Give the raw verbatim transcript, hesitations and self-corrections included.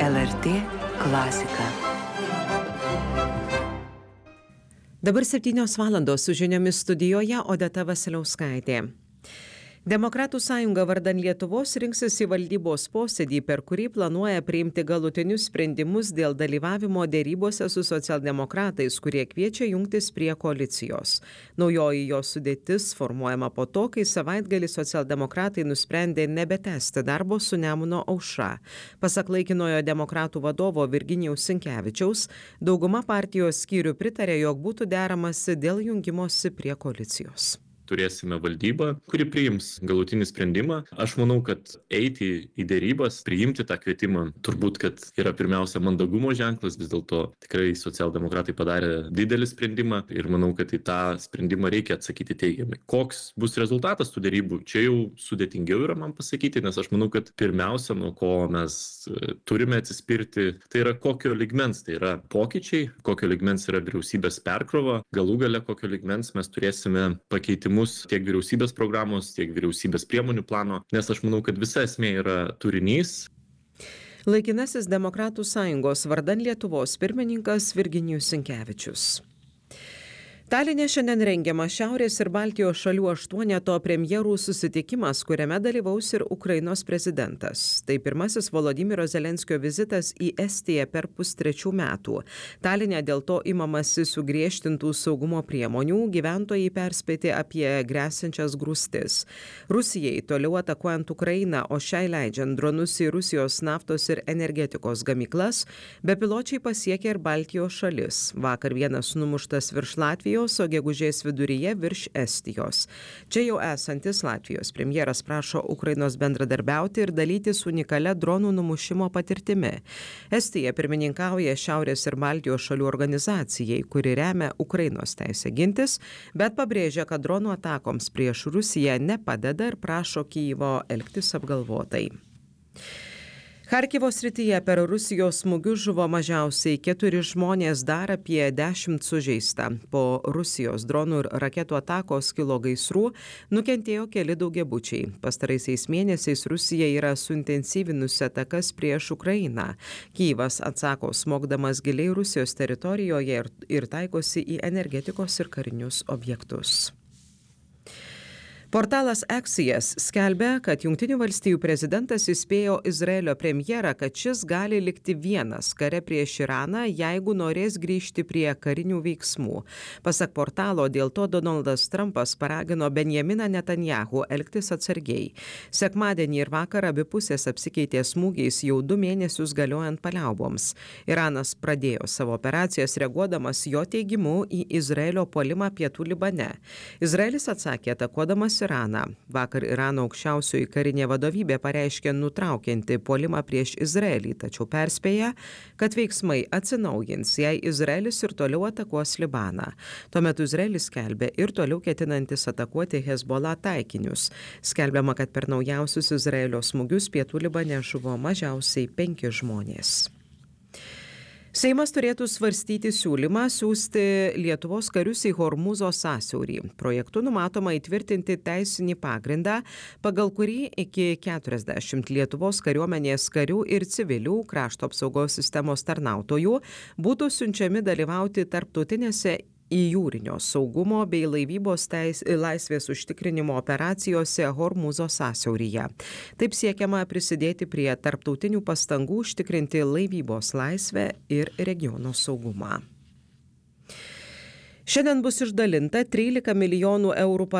L R T klasika. Dabar septynios valandos su žiniomis studijoje Odeta Vasiliauskaitė. Demokratų sąjunga vardan Lietuvos rinksis į valdybos posėdį, per kurį planuoja priimti galutinius sprendimus dėl dalyvavimo dėrybose su socialdemokratais, kurie kviečia jungtis prie koalicijos. Naujoji jos sudėtis formuojama po to, kai savaitgalį socialdemokratai nusprendė nebetęsti darbo su Nemuno aušra. Pasak laikinojo demokratų vadovo Virginijaus Sinkevičiaus, dauguma partijos skyrių pritarė, jog būtų deramasi dėl jungimosi prie koalicijos. Turėsime valdybą, kuri priims galutinį sprendimą. Aš manau, kad eiti į dėrybas, priimti tą kvietimą, turbūt, kad yra pirmiausia mandagumo ženklas, vis dėlto tikrai socialdemokratai padarė didelį sprendimą ir manau, kad į tą sprendimą reikia atsakyti teigiamai. Koks bus rezultatas tų dėrybų, čia jau sudėtingiau yra man pasakyti, nes aš manau, kad pirmiausia, nuo ko mes turime atsispirti, tai yra kokio lygmens, tai yra pokyčiai, kokio lygmens yra vyriausybės perkrova, galų gale kokio lygmens mes turėsime pakeitimą tiek vyriausybės programos, tiek vyriausybės priemonių plano, nes aš manau, kad visa esmė yra turinys. Laikinasis Demokratų sąjungos vardan Lietuvos pirmininkas Virginijus Sinkevičius. Taline šiandien rengiama Šiaurės ir Baltijos šalių aštuoneto premjerų susitikimas, kuriame dalyvaus ir Ukrainos prezidentas. Tai pirmasis Volodymyro Zelenskio vizitas į Estiją per pustrečių metų. Taline dėl to imamasi sugriežtintų saugumo priemonių, gyventojai perspėti apie gresiančias grūstis. Rusijai toliau atakuojant Ukrainą, o šiai leidžiant dronus į Rusijos naftos ir energetikos gamyklas, bepiločiai pasiekė ir Baltijos šalis. Vakar vienas numuštas virš Latvijos, o gegužės viduryje virš Estijos. Čia jau esantis Latvijos premjeras prašo Ukrainos bendradarbiauti ir dalytis unikalia dronų numušimo patirtimi. Estija pirmininkauja Šiaurės ir Baltijos šalių organizacijai, kuri remia Ukrainos teisę gintis, bet pabrėžia, kad dronų atakoms prieš Rusiją nepadeda ir prašo Kijevo elgtis apgalvotai. Charkivo srityje per Rusijos smūgius žuvo mažiausiai keturi žmonės, dar apie dešimt sužeista. Po Rusijos dronų ir raketų atakos kilo gaisrų, nukentėjo keli daugiabučiai. Pastaraisiais mėnesiais Rusija yra suintensyvinusi atakas prieš Ukrainą. Kijevas atsako smogdamas giliai Rusijos teritorijoje ir, ir taikosi į energetikos ir karinius objektus. Portalas Axios skelbia, kad Jungtinių valstijų prezidentas įspėjo Izraelio premjerą, kad šis gali likti vienas kare prieš Iraną, jeigu norės grįžti prie karinių veiksmų. Pasak portalo, dėl to Donaldas Trumpas paragino Benjaminą Netanyahu elgtis atsargiai. Sekmadienį ir vakar abi pusės apsikeitė smūgiais jau du mėnesius galiojant paliauboms. Iranas pradėjo savo operacijas reaguodamas jo teigimu į Izraelio puolimą pietų Libane. Izraelis atsakė atakuodamas Iraną. Vakar Irano aukščiausioji karinė vadovybė pareiškė nutraukianti puolimą prieš Izraelį, tačiau perspėja, kad veiksmai atsinaujins, jei Izraelis ir toliau atakuos Libaną. Tuo metu Izraelis skelbia ir toliau ketinantis atakuoti Hezbollah taikinius. Skelbiama, kad per naujausius Izraelio smūgius pietų Libane žuvo mažiausiai penki žmonės. Seimas turėtų svarstyti siūlymą siųsti Lietuvos karius į Hormūzo sąsiaurį. Projektu numatoma įtvirtinti teisinį pagrindą, pagal kurį iki keturiasdešimt Lietuvos kariuomenės karių ir civilių krašto apsaugos sistemos tarnautojų būtų siunčiami dalyvauti tarptautinėse į jūrinio saugumo bei laivybos teis, laisvės užtikrinimo operacijose Hormūzo sąsiauryje. Taip siekiama prisidėti prie tarptautinių pastangų užtikrinti laivybos laisvę ir regiono saugumą. Šiandien bus išdalinta trylika milijonų eurų